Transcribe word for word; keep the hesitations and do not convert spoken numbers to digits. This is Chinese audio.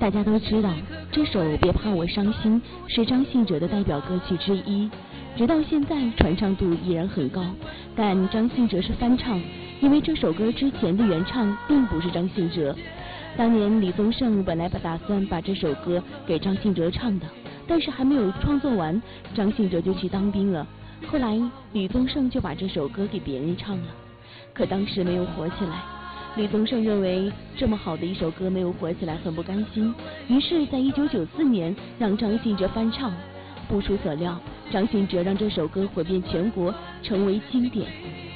大家都知道，这首《别怕我伤心》是张信哲的代表歌曲之一，直到现在传唱度依然很高。但张信哲是翻唱，因为这首歌之前的原唱并不是张信哲。当年李宗盛本来打算把这首歌给张信哲唱的，但是还没有创作完，张信哲就去当兵了。后来李宗盛就把这首歌给别人唱了，可当时没有火起来。李宗盛认为这么好的一首歌没有火起来，很不甘心，于是在一九九四年让张信哲翻唱。不出所料，张信哲让这首歌火遍全国，成为经典。